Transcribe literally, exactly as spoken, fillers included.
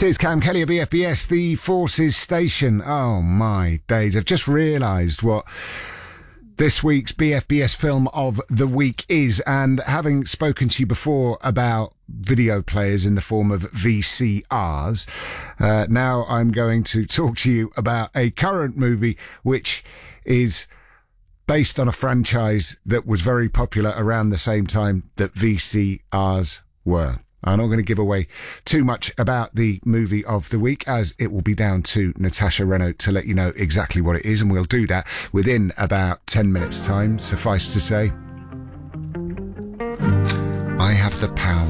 This is Cam Kelly of B F B S, the Forces Station. Oh my days, I've just realised what this week's B F B S film of the week is, and having spoken to you before about video players in the form of V C Rs, uh, now I'm going to talk to you about a current movie which is based on a franchise that was very popular around the same time that V C Rs were. I'm not going to give away too much about the movie of the week, as it will be down to Natasha Renault to let you know exactly what it is, and we'll do that within about ten minutes' time. Suffice to say, I have the power